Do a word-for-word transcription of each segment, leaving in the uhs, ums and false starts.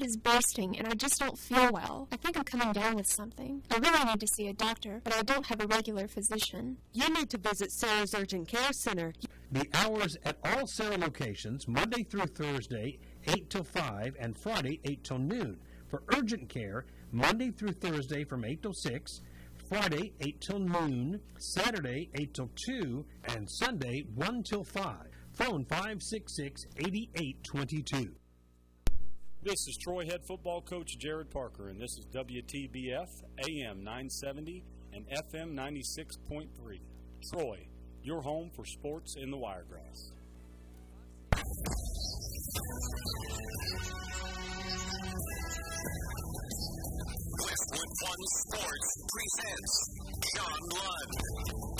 is bursting, and I just don't feel well. I think I'm coming down with something. I really need to see a doctor, but I don't have a regular physician. You need to visit Sarah's Urgent Care Center. The hours at all Sarah locations, Monday through Thursday, eight till five, and Friday, eight till noon. For urgent care, Monday through Thursday from eight till six, Friday, eight till noon, Saturday, eight till two, and Sunday, one till five. Phone five six six, eight eight two two. This is Troy head football coach Jared Parker, and this is W T B F, A M nine seventy and F M ninety-six point three. Troy, your home for sports in the Wiregrass. Westwood One Sports presents John Lund.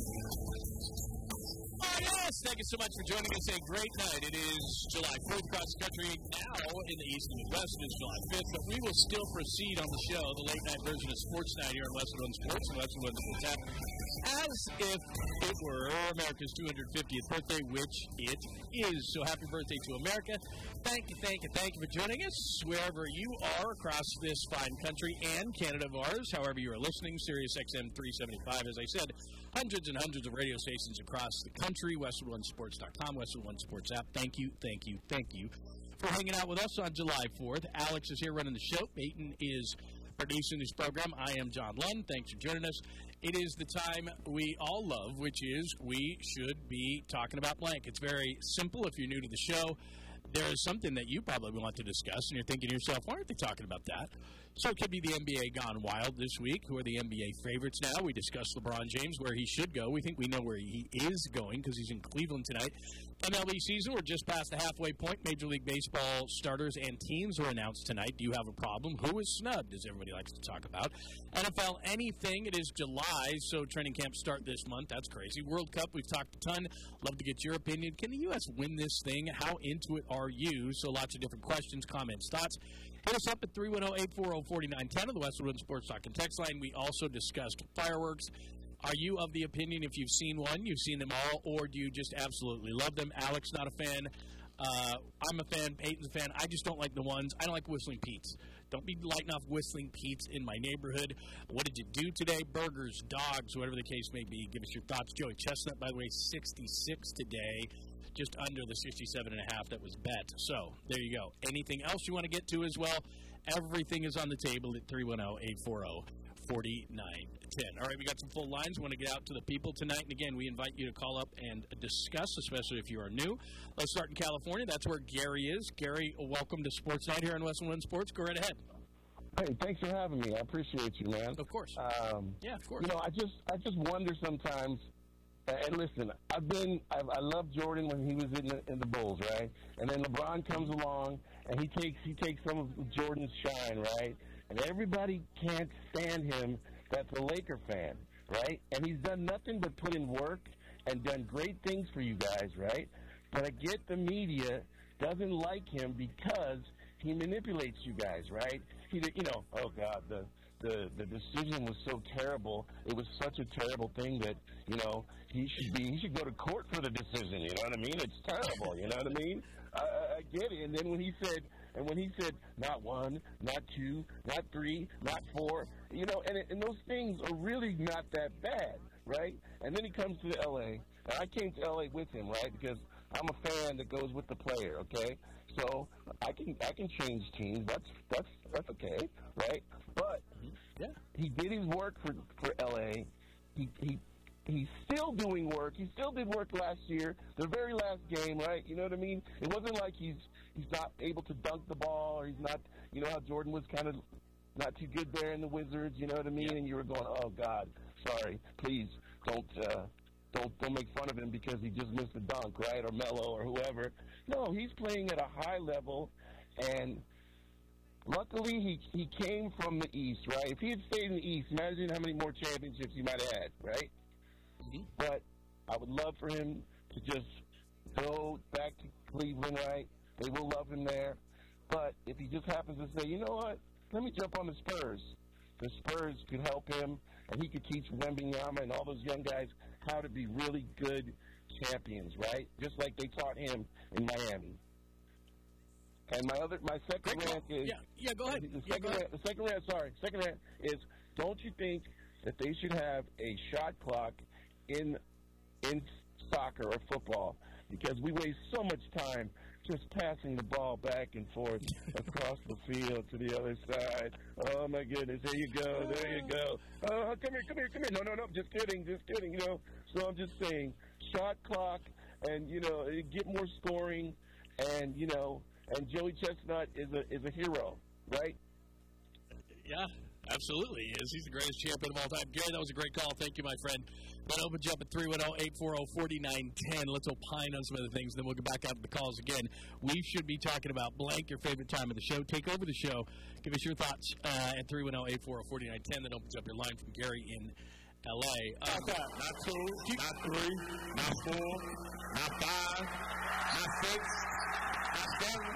Oh, yes. Thank you so much for joining us. A great night. It is July fourth across the country. Now in the East and Midwest, it is July fifth, but we will still proceed on the show, the late night version of Sports Night here on Westwood One Sports and Westwood One Sports app, as if it were America's two hundred fiftieth birthday, which it is. So happy birthday to America. Thank you, thank you, thank you for joining us wherever you are across this fine country and Canada of ours, however you are listening. Sirius X M three seventy-five, as I said, hundreds and hundreds of radio stations across the country. Westwood One Sports dot com, Westwood One Sports app. Thank you, thank you, thank you for hanging out with us on July fourth. Alex is here running the show. Peyton is producing this program. I am John Lund. Thanks for joining us. It is the time we all love, which is we should be talking about blank. It's very simple if you're new to the show. There is something that you probably want to discuss, and you're thinking to yourself, why aren't they talking about that? So it could be the N B A gone wild this week. Who are the N B A favorites now? We discussed LeBron James, where he should go. We think we know where he is going because he's in Cleveland tonight. M L B season, we're just past the halfway point. Major League Baseball starters and teams were announced tonight. Do you have a problem? Who is snubbed, as everybody likes to talk about? N F L, anything. It is July, so training camps start this month. That's crazy. World Cup, we've talked a ton. Love to get your opinion. Can the U S win this thing? How into it are you? So lots of different questions, comments, thoughts. Hit us up at three one zero, eight four zero, four nine one zero on the Westwood One Sports Talk and text line. We also discussed fireworks. Are you of the opinion, if you've seen one, you've seen them all, or do you just absolutely love them? Alex, not a fan. Uh, I'm a fan. Peyton's a fan. I just don't like the ones. I don't like Whistling Pete's. Don't be lighting off Whistling Pete's in my neighborhood. What did you do today? Burgers, dogs, whatever the case may be. Give us your thoughts. Joey Chestnut, by the way, sixty-six today. Just under the sixty-seven and a half that was bet. So, there you go. Anything else you want to get to as well? Everything is on the table at three one zero, eight four zero, four nine one zero. All right, we got some full lines. We want to get out to the people tonight. And again, we invite you to call up and discuss, especially if you are new. Let's start in California. That's where Gary is. Gary, welcome to Sports Night here on Westwood One Sports. Go right ahead. Hey, thanks for having me. I appreciate you, man. Of course. Um, yeah, of course. You know, I just, I just wonder sometimes. And listen, I've been, I've, I love Jordan when he was in the, in the Bulls, right? And then LeBron comes along, and he takes, he takes some of Jordan's shine, right? And everybody can't stand him. That's a Laker fan, right? And he's done nothing but put in work and done great things for you guys, right? But I get the media doesn't like him because he manipulates you guys, right? He, you know, oh God, the. The the decision was so terrible. It was such a terrible thing that, you know, he should be he should go to court for the decision. You know what I mean? It's terrible. You know what I mean? I, I get it. And then when he said and when he said not one, not two, not three, not four, you know, and and those things are really not that bad, right? And then he comes to L A. And I came to L A with him, right? Because I'm a fan that goes with the player. Okay. So I can I can change teams. That's that's that's okay, right? But yeah, he did his work for for L A. He he he's still doing work. He still did work last year, the very last game, right? You know what I mean? It wasn't like he's he's not able to dunk the ball, or he's not. You know how Jordan was kind of not too good there in the Wizards. You know what I mean? Yeah. And you were going, oh God, sorry, please don't. Uh, Don't don't make fun of him because he just missed a dunk, right, or Melo or whoever. No, he's playing at a high level, and luckily he he came from the East, right? If he had stayed in the East, imagine how many more championships he might have had, right? Mm-hmm. But I would love for him to just go back to Cleveland, right? They will love him there. But if he just happens to say, you know what, let me jump on the Spurs. The Spurs could help him, and he could teach Wembanyama and all those young guys how to be really good champions, right? Just like they taught him in Miami. And my other, my second Great rant call. is Yeah, yeah, go ahead. The Yeah, second, go ahead. rant, the second rant, sorry, second rant is: don't you think that they should have a shot clock in in soccer or football? Because we waste so much time just passing the ball back and forth across the field to the other side. Oh my goodness! There you go. There you go. Oh, come here, come here, come here. No, no, no. Just kidding, just kidding. You know. So I'm just saying, shot clock, and you know, get more scoring, and you know, and Joey Chestnut is a is a hero, right? Yeah, absolutely he is. He's the greatest champion of all time. Gary, that was a great call. Thank you, my friend. That opens you up at three one zero, eight four zero, four nine one zero. Let's opine on some other things, then we'll get back out to the calls again. We should be talking about blank, your favorite time of the show. Take over the show. Give us your thoughts uh, at three one zero, eight four zero, four nine one zero. That opens up your line from Gary in L A. Um, Not that. Not two, not three, not four, not five, not six, not seven.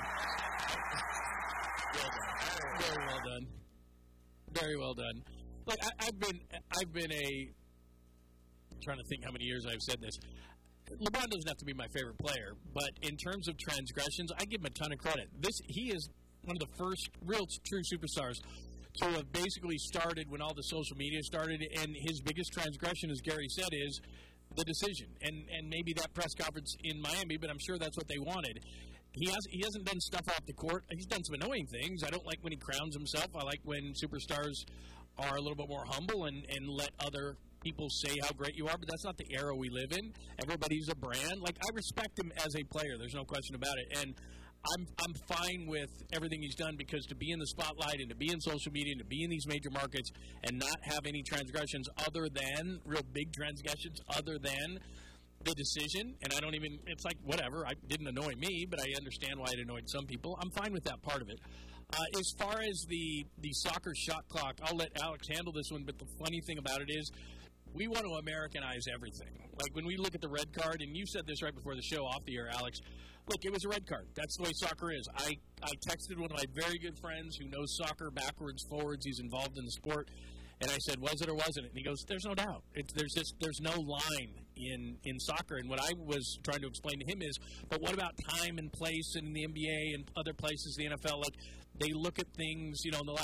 Very well done. Very well done. Look, I, I've been, I've been a. I'm trying to think how many years I've said this. LeBron doesn't have to be my favorite player, but in terms of transgressions, I give him a ton of credit. This he is one of the first real true superstars to have basically started when all the social media started, and his biggest transgression, as Gary said, is the decision. And and maybe that press conference in Miami, but I'm sure that's what they wanted. He has he hasn't done stuff off the court. He's done some annoying things. I don't like when he crowns himself. I like when superstars are a little bit more humble and, and let other people say how great you are, but that's not the era we live in. Everybody's a brand. Like, I respect him as a player. There's no question about it. And I'm I'm fine with everything he's done, because to be in the spotlight and to be in social media and to be in these major markets and not have any transgressions other than, real big transgressions other than the decision, and I don't even, it's like, whatever, it didn't annoy me, but I understand why it annoyed some people. I'm fine with that part of it. Uh, as far as the, the soccer shot clock, I'll let Alex handle this one, but the funny thing about it is we want to Americanize everything. Like, when we look at the red card, and you said this right before the show off the air, Alex, look, it was a red card. That's the way soccer is. I, I texted one of my very good friends who knows soccer backwards, forwards. He's involved in the sport. And I said, was it or wasn't it? And he goes, there's no doubt. It's, there's just there's no line in, in soccer. And what I was trying to explain to him is, but what about time and place in the N B A and other places, the N F L? Like, they look at things, you know, in the last